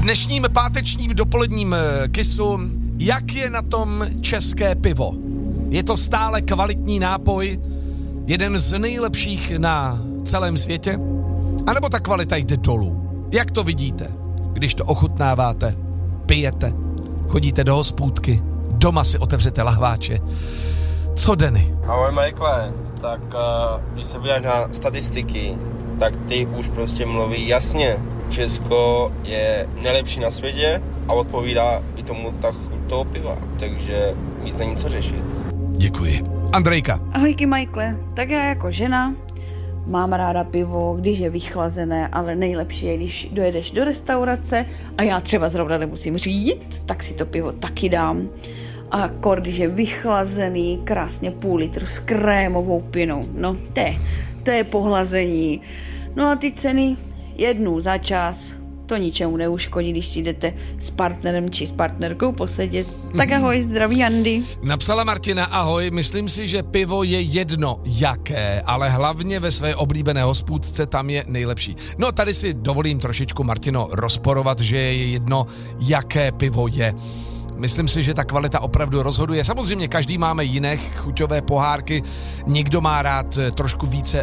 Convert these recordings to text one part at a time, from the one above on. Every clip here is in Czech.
dnešním pátečním dopoledním kisu, jak je na tom české pivo? Je to stále kvalitní nápoj, jeden z nejlepších na celém světě? A nebo ta kvalita jde dolů? Jak to vidíte, když to ochutnáváte, pijete, chodíte do hospůdky, doma si otevřete lahváče? Co, Denny? Ahoj, Michaele. Tak když se podíváš na statistiky, tak ty už prostě mluví jasně. Česko je nejlepší na světě a odpovídá i tomu ta chuť toho piva, takže nic není co řešit. Děkuji. Andrejka. Ahojky, Michaele. Tak já jako žena mám ráda pivo, když je vychlazené, ale nejlepší je, když dojedeš do restaurace a já třeba zrovna nemusím řídit, tak si to pivo taky dám. A když je vychlazený, krásně půl litru s krémovou pinou. No, to je pohlazení. No a ty ceny, jednou za čas, to ničemu neuškodí, když si jdete s partnerem či s partnerkou posedět. Tak ahoj, zdraví Andy. Napsala Martina, ahoj, myslím si, že pivo je jedno jaké, ale hlavně ve své oblíbené hospůdce tam je nejlepší. No tady si dovolím trošičku, Martino, rozporovat, že je jedno jaké pivo je. Myslím si, že ta kvalita opravdu rozhoduje. Samozřejmě každý máme jiné chuťové pohárky. Někdo má rád trošku více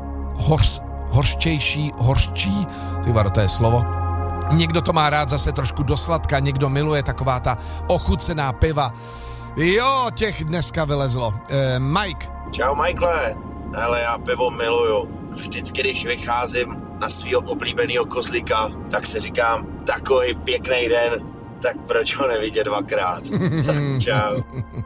hořčí, to je slovo. Někdo to má rád zase trošku dosladka, někdo miluje taková ta ochucená piva. Jo, těch dneska vylezlo. Mike. Čau, Michaele. Hele, já pivo miluju. Vždycky, když vycházím na svýho oblíbenýho kozlíka, tak si říkám, takový pěkný den, tak proč ho nevidět dvakrát? Tak čau.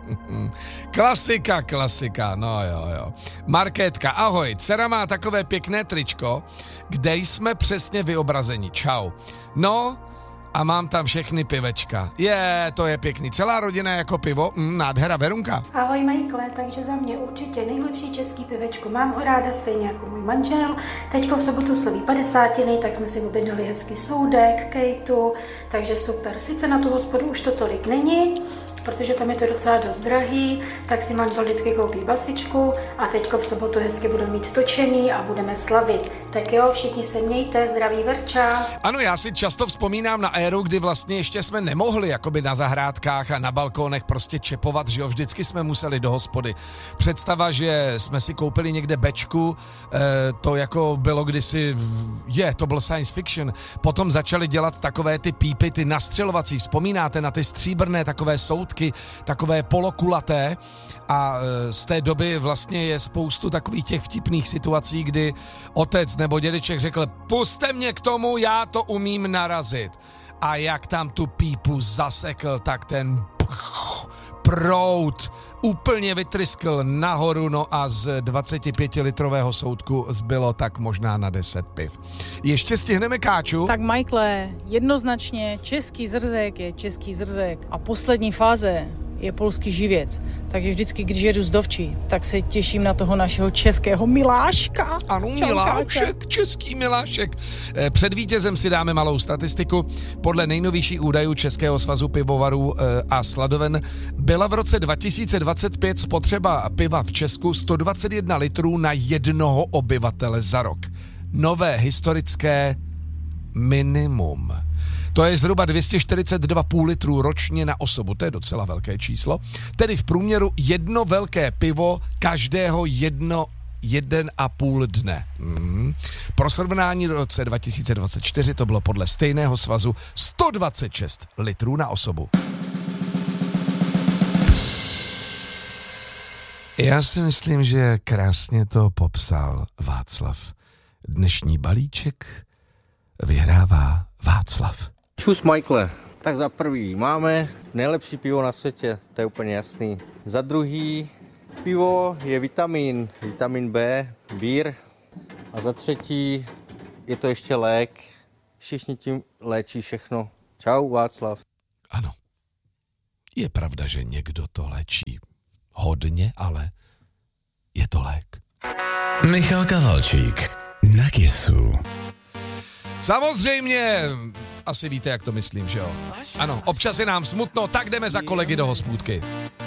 Klasika, no jo. Markétka, ahoj, dcera má takové pěkné tričko, kde jsme přesně vyobrazeni, čau. No, a mám tam všechny pivečka. To je pěkný. Celá rodina jako pivo, nádhera. Verunka. Ahoj, Michaele, takže za mě určitě nejlepší český pivečko. Mám ho ráda stejně jako můj manžel. Teďko v sobotu slaví 50, tak jsme si objednali hezký soudek, kejtu, takže super. Sice na tu hospodu už to tolik není, protože tam je to docela dost drahý, tak si manžel vždycky koupí basičku a teďko v sobotu hezky budeme mít točený a budeme slavit. Tak jo, všichni se mějte, zdraví Verča. Ano, já si často vzpomínám na éru, kdy vlastně ještě jsme nemohli jakoby na zahrádkách a na balkónech prostě čepovat, že jo, vždycky jsme museli do hospody. Představa, že jsme si koupili někde bečku, to jako bylo kdysi, to byl science fiction. Potom začali dělat takové ty pípy, ty nastřelovací, vzpomínáte na ty stříbrné takové soudky, takové polokulaté a z té doby vlastně je spoustu takových těch vtipných situací, kdy otec nebo dědeček řekl, pusťte mě k tomu, já to umím narazit. A jak tam tu pípu zasekl, tak ten proud úplně vytryskl nahoru, no a z 25-litrového soudku zbylo tak možná na 10 piv. Ještě stihneme Káču? Tak Michaele, jednoznačně český zrzek je český zrzek a poslední fáze je polský živěc. Takže vždycky, když jedu z Dovči, tak se těším na toho našeho českého Miláška. Ano, Milášek, český Milášek. Před vítězem si dáme malou statistiku. Podle nejnovějších údajů Českého svazu pivovarů a sladoven byla v roce 2025 spotřeba piva v Česku 121 litrů na jednoho obyvatele za rok. Nové historické minimum. To je zhruba 242,5 litrů ročně na osobu, to je docela velké číslo. Tedy v průměru jedno velké pivo každého 1,5 dne. Pro srovnání v roce 2024 to bylo podle stejného svazu 126 litrů na osobu. Já si myslím, že krásně to popsal Václav. Dnešní balíček vyhrává Václav. Čus, Michaele. Tak za prvý máme nejlepší pivo na světě, to je úplně jasný. Za druhý pivo je vitamin B, bír. A za třetí je to ještě lék. Všichni tím léčí všechno. Čau, Václav. Ano, je pravda, že někdo to léčí hodně, ale je to lék. Michal Kavalčík na Kisu. Samozřejmě, asi víte, jak to myslím, že jo? Ano, občas je nám smutno, tak jdeme za kolegy do hospůdky.